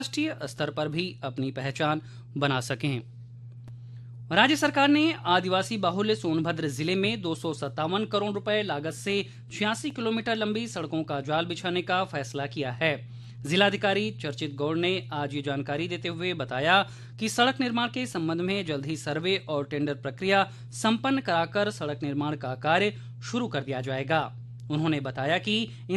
राष्ट्रीय स्तर पर भी अपनी पहचान बना सकें। राज्य सरकार ने आदिवासी बाहुल्य सोनभद्र जिले में 257 करोड़ रुपए लागत से 86 किलोमीटर लंबी सड़कों का जाल बिछाने का फैसला किया है। जिलाधिकारी चर्चित गौड़ ने आज ये जानकारी देते हुए बताया कि सड़क निर्माण के संबंध में जल्द ही सर्वे और टेंडर प्रक्रिया संपन्न कराकर सड़क निर्माण का कार्य शुरू कर दिया जाएगा। उन्होंने बताया कि